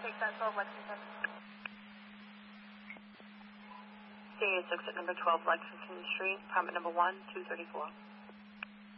take that 12 Lexington. CA6 at number 12 Lexington Street, apartment number 1, 234.